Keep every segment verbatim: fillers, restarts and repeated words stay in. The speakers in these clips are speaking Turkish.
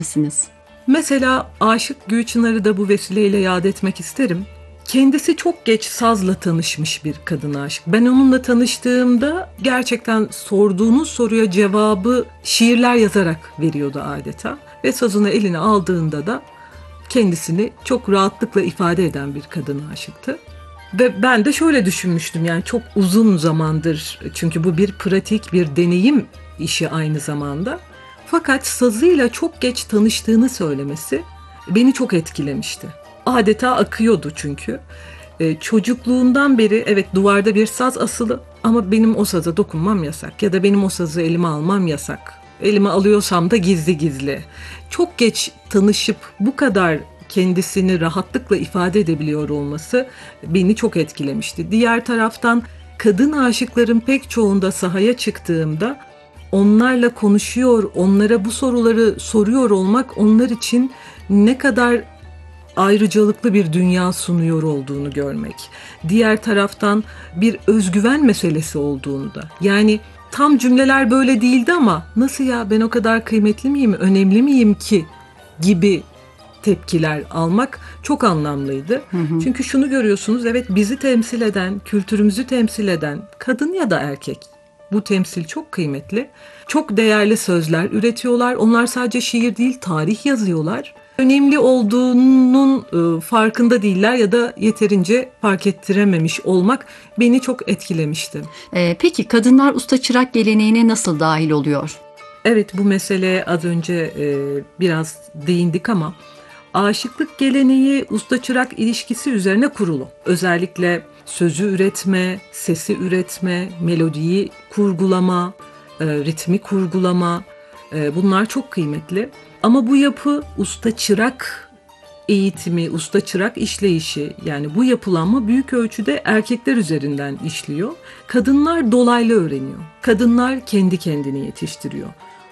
misiniz? Mesela Aşık Gülçınar'ı da bu vesileyle yad etmek isterim. Kendisi çok geç sazla tanışmış bir kadın aşık. Ben onunla tanıştığımda gerçekten sorduğunuz soruya cevabı şiirler yazarak veriyordu adeta. Ve sazını eline aldığında da kendisini çok rahatlıkla ifade eden bir kadın aşıktı. Ve ben de şöyle düşünmüştüm, yani çok uzun zamandır, çünkü bu bir pratik, bir deneyim işi aynı zamanda. Fakat sazıyla çok geç tanıştığını söylemesi beni çok etkilemişti. Adeta akıyordu çünkü. Ee, çocukluğundan beri evet duvarda bir saz asılı ama benim o saza dokunmam yasak ya da benim o sazı elime almam yasak. Elime alıyorsam da gizli gizli. Çok geç tanışıp bu kadar kendisini rahatlıkla ifade edebiliyor olması beni çok etkilemişti. Diğer taraftan kadın aşıkların pek çoğunda sahaya çıktığımda onlarla konuşuyor, onlara bu soruları soruyor olmak onlar için ne kadar ayrıcalıklı bir dünya sunuyor olduğunu görmek. Diğer taraftan bir özgüven meselesi olduğunu da. Yani tam cümleler böyle değildi ama nasıl ya, ben o kadar kıymetli miyim, önemli miyim ki gibi tepkiler almak çok anlamlıydı. Hı hı. Çünkü şunu görüyorsunuz, evet bizi temsil eden, kültürümüzü temsil eden kadın ya da erkek. Bu temsil çok kıymetli. Çok değerli sözler üretiyorlar. Onlar sadece şiir değil, tarih yazıyorlar. Önemli olduğunun farkında değiller ya da yeterince fark ettirememiş olmak beni çok etkilemişti. Ee, peki kadınlar usta çırak geleneğine nasıl dahil oluyor? Evet, bu meseleye az önce e, biraz değindik ama aşıklık geleneği usta çırak ilişkisi üzerine kurulu. Özellikle sözü üretme, sesi üretme, melodiyi kurgulama, e, ritmi kurgulama, e, bunlar çok kıymetli. Ama bu yapı usta çırak eğitimi, usta çırak işleyişi, yani bu yapılanma büyük ölçüde erkekler üzerinden işliyor. Kadınlar dolaylı öğreniyor. Kadınlar kendi kendini yetiştiriyor.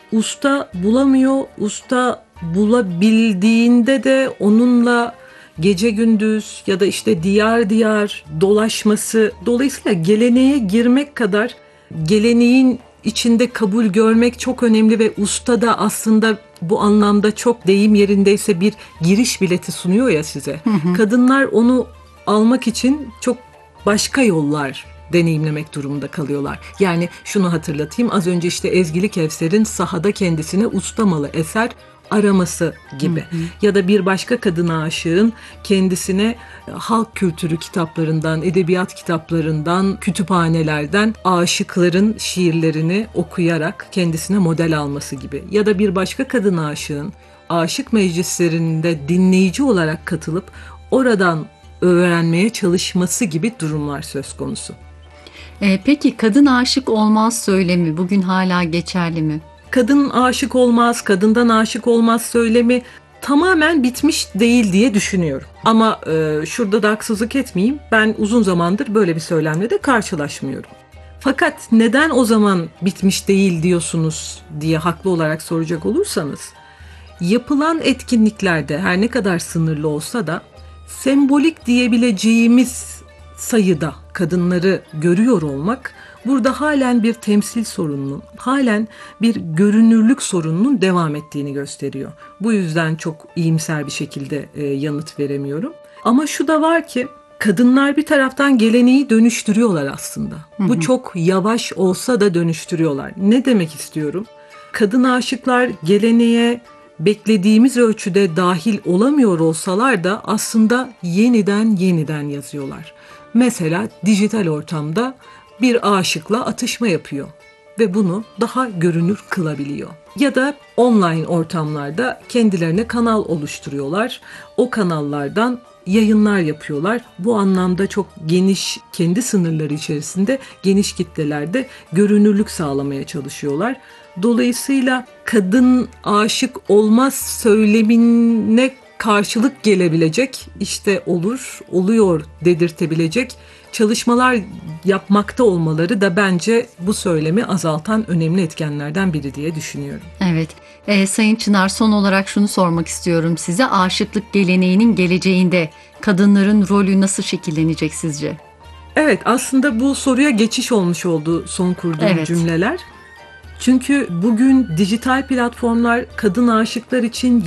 Usta bulamıyor, usta bulabildiğinde de onunla gece gündüz ya da işte diyar diyar dolaşması, dolayısıyla geleneğe girmek kadar geleneğin içinde kabul görmek çok önemli ve usta da aslında bu anlamda çok, deyim yerindeyse, bir giriş bileti sunuyor ya size. Hı hı. Kadınlar onu almak için çok başka yollar deneyimlemek durumunda kalıyorlar. Yani şunu hatırlatayım, az önce işte Ezgili Kevser'in sahada kendisine ustamalı eser araması gibi. Hı hı. Ya da bir başka kadın aşığın kendisine halk kültürü kitaplarından, edebiyat kitaplarından, kütüphanelerden aşıkların şiirlerini okuyarak kendisine model alması gibi. Ya da bir başka kadın aşığın aşık meclislerinde dinleyici olarak katılıp oradan öğrenmeye çalışması gibi durumlar söz konusu. Ee, peki kadın aşık olmaz söylemi bugün hala geçerli mi? Kadın aşık olmaz, kadından aşık olmaz söylemi tamamen bitmiş değil diye düşünüyorum. Ama e, şurada da haksızlık etmeyeyim. Ben uzun zamandır böyle bir söylemle de karşılaşmıyorum. Fakat neden o zaman bitmiş değil diyorsunuz diye haklı olarak soracak olursanız, yapılan etkinliklerde her ne kadar sınırlı olsa da sembolik diyebileceğimiz sayıda kadınları görüyor olmak burada halen bir temsil sorununun, halen bir görünürlük sorununun devam ettiğini gösteriyor. Bu yüzden çok iyimser bir şekilde e, yanıt veremiyorum. Ama şu da var ki kadınlar bir taraftan geleneği dönüştürüyorlar aslında. Hı hı. Bu çok yavaş olsa da dönüştürüyorlar. Ne demek istiyorum? Kadın aşıklar geleneğe beklediğimiz ölçüde dahil olamıyor olsalar da aslında yeniden yeniden yazıyorlar. Mesela dijital ortamda bir aşıkla atışma yapıyor ve bunu daha görünür kılabiliyor. Ya da online ortamlarda kendilerine kanal oluşturuyorlar. O kanallardan yayınlar yapıyorlar. Bu anlamda çok geniş, kendi sınırları içerisinde geniş kitlelerde görünürlük sağlamaya çalışıyorlar. Dolayısıyla kadın aşık olmaz söylemine karşılık gelebilecek, işte olur, oluyor dedirtebilecek çalışmalar yapmakta olmaları da bence bu söylemi azaltan önemli etkenlerden biri diye düşünüyorum. Evet, e, Sayın Çınar, son olarak şunu sormak istiyorum size. Aşıklık geleneğinin geleceğinde kadınların rolü nasıl şekillenecek sizce? Evet, aslında bu soruya geçiş olmuş oldu son kurduğum evet. cümleler. Çünkü bugün dijital platformlar kadın aşıklar için